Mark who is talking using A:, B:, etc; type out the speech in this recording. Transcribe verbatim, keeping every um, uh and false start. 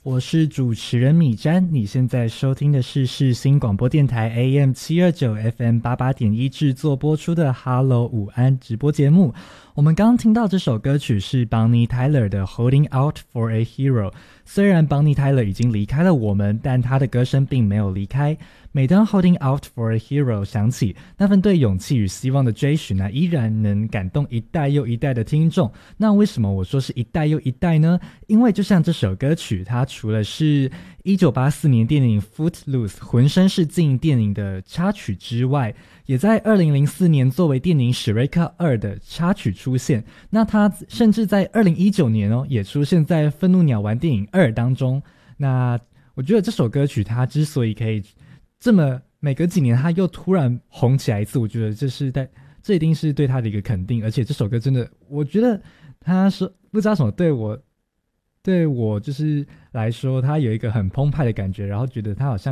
A: 我是主持人米詹，你现在收听的是世新广播电台 A M 七二九 F M 八八点一制作播出的 Hello 午安直播节目。我们刚刚听到这首歌曲是 Bonnie Tyler 的 Holding Out for a Hero。 虽然 Bonnie Tyler 已经离开了我们，但她的歌声并没有离开。每当 Holding Out for a Hero 响起，那份对勇气与希望的追寻呢，依然能感动一代又一代的听众。那为什么我说是一代又一代呢？因为就像这首歌曲，它除了是一九八四年电影 Footloose 浑身是劲电影的插曲之外，也在二零零四年作为电影史瑞克二的插曲出现。那它甚至在二零一九年哦，也出现在愤怒鸟丸电影二当中。那我觉得这首歌曲它之所以可以这么每隔几年它又突然红起来一次，我觉得这是在这一定是对它的一个肯定。而且这首歌真的，我觉得它是不知道什么对我对我就是来说，它有一个很澎湃的感觉，然后觉得它好像